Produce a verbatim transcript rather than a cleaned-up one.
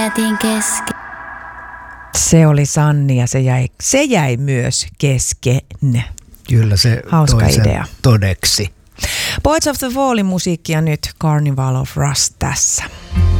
Jätin kesken. Se oli Sanni ja se jäi, se jäi myös kesken. Kyllä se hauska toi sen idea. Todeksi. Poets of the Fallin musiikkia nyt Carnival of Rust tässä.